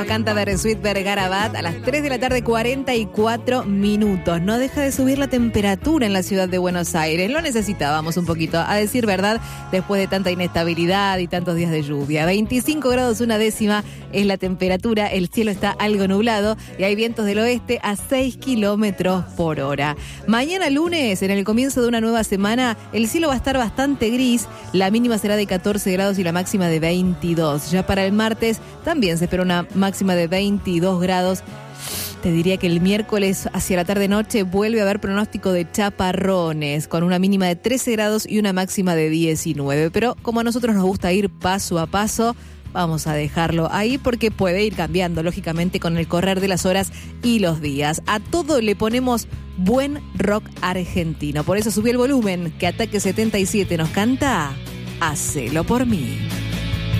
Canta Bersuit Vergarabat a las 3 de la tarde, 44 minutos. No deja de subir la temperatura en la ciudad de Buenos Aires. Lo necesitábamos un poquito, a decir verdad, después de tanta inestabilidad y tantos días de lluvia. 25 grados 1/10 es la temperatura, el cielo está algo nublado y hay vientos del oeste a 6 kilómetros por hora. Mañana lunes, en el comienzo de una nueva semana, el cielo va a estar bastante gris. La mínima será de 14 grados y la máxima de 22. Ya para el martes también se espera una máxima de 22 grados. Te diría que el miércoles hacia la tarde-noche vuelve a haber pronóstico de chaparrones, con una mínima de 13 grados y una máxima de 19. Pero como a nosotros nos gusta ir paso a paso, vamos a dejarlo ahí porque puede ir cambiando, lógicamente, con el correr de las horas y los días. A todo le ponemos buen rock argentino. Por eso subí el volumen, que Ataque 77 nos canta Hacelo por mí.